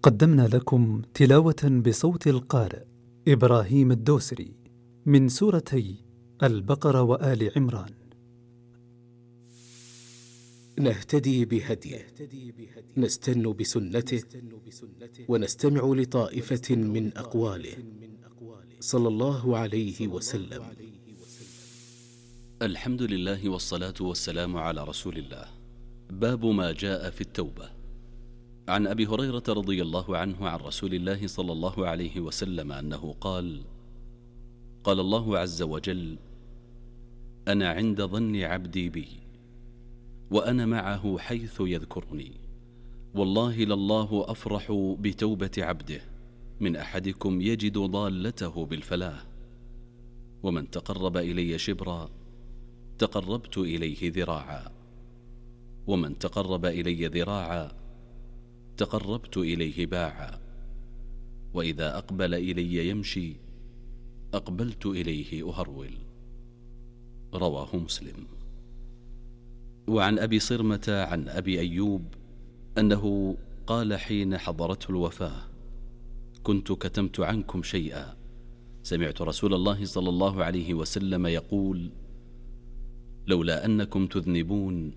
قدمنا لكم تلاوة بصوت القارئ إبراهيم الدوسري من سورتي البقرة وآل عمران. نهتدي بهديه، نستن بسنته، ونستمع لطائفة من أقواله صلى الله عليه وسلم. الحمد لله والصلاة والسلام على رسول الله. باب ما جاء في التوبة. عن أبي هريرة رضي الله عنه عن رسول الله صلى الله عليه وسلم أنه قال: قال الله عز وجل: أنا عند ظن عبدي بي وأنا معه حيث يذكرني، والله لله أفرح بتوبة عبده من أحدكم يجد ضالته بالفلاح، ومن تقرب إلي شبرا تقربت إليه ذراعا، ومن تقرب إلي ذراعا تقربت إليه باعا، وإذا أقبل إلي يمشي أقبلت إليه أهرول. رواه مسلم. وعن أبي صرمة عن أبي أيوب أنه قال حين حضرته الوفاة: كنت كتمت عنكم شيئا، سمعت رسول الله صلى الله عليه وسلم يقول: لولا أنكم تذنبون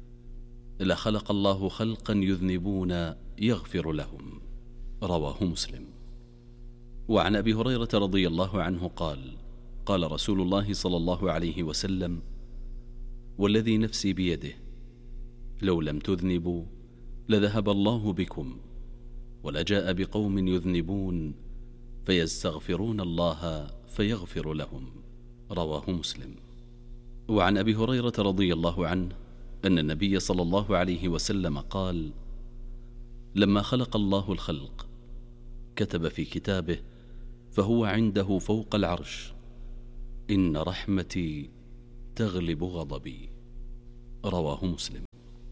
لخلق الله خلقا يذنبون يغفر لهم. رواه مسلم. وعن أبي هريرة رضي الله عنه قال: قال رسول الله صلى الله عليه وسلم: والذي نفسي بيده لو لم تذنبوا لذهب الله بكم ولجاء بقوم يذنبون فيستغفرون الله فيغفر لهم. رواه مسلم. وعن أبي هريرة رضي الله عنه أن النبي صلى الله عليه وسلم قال: لما خلق الله الخلق كتب في كتابه فهو عنده فوق العرش: إن رحمتي تغلب غضبي. رواه مسلم.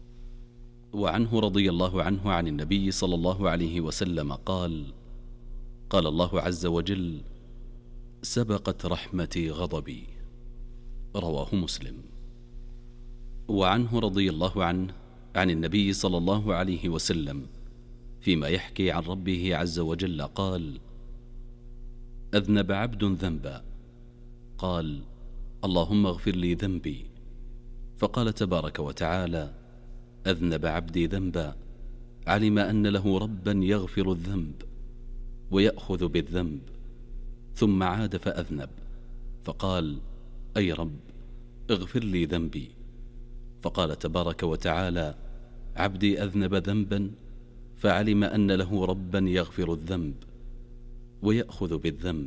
وعنه رضي الله عنه عن النبي صلى الله عليه وسلم قال: قال الله عز وجل: سبقت رحمتي غضبي. رواه مسلم. وعنه رضي الله عنه عن النبي صلى الله عليه وسلم فيما يحكي عن ربه عز وجل قال: أذنب عبد ذنبا قال: اللهم اغفر لي ذنبي، فقال تبارك وتعالى: أذنب عبدي ذنبا علم أن له ربا يغفر الذنب ويأخذ بالذنب، ثم عاد فأذنب فقال: أي رب اغفر لي ذنبي، فقال تبارك وتعالى: عبدي أذنب ذنبا فعلم أن له ربا يغفر الذنب ويأخذ بالذنب،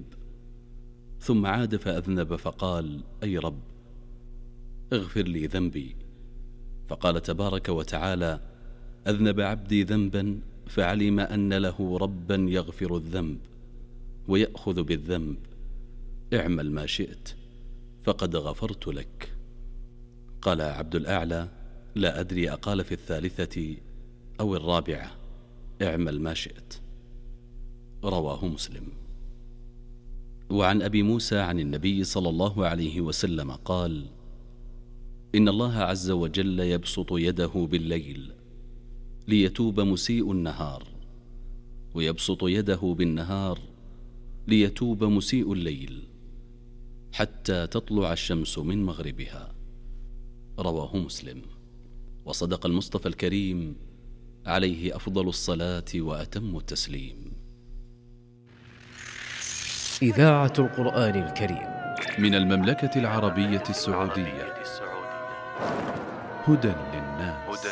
ثم عاد فأذنب فقال: أي رب اغفر لي ذنبي، فقال تبارك وتعالى: أذنب عبدي ذنبا فعلم أن له ربا يغفر الذنب ويأخذ بالذنب، اعمل ما شئت فقد غفرت لك. قال عبد الأعلى: لا أدري أقال في الثالثة أو الرابعة: اعمل ما شئت. رواه مسلم. وعن أبي موسى عن النبي صلى الله عليه وسلم قال: إن الله عز وجل يبسط يده بالليل ليتوب مسيء النهار، ويبسط يده بالنهار ليتوب مسيء الليل، حتى تطلع الشمس من مغربها. رواه مسلم. وصدق المصطفى الكريم عليه أفضل الصلاة وأتم التسليم. إذاعة القرآن الكريم من المملكة العربية السعودية. هدى للناس.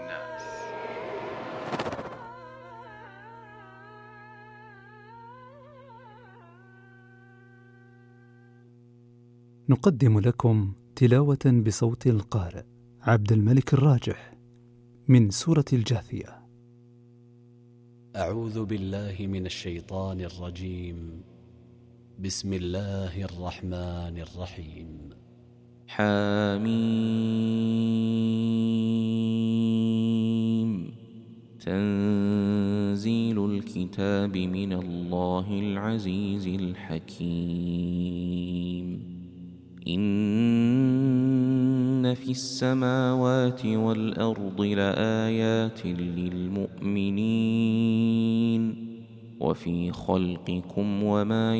نقدم لكم تلاوة بصوت القارئ عبد الملك الراجح من سورة الجاثية. أعوذ بالله من الشيطان الرجيم. بسم الله الرحمن الرحيم. حميم. تنزيل الكتاب من الله العزيز الحكيم. إن في السماوات والأرض لآيات للمؤمنين وفي خلقكم وما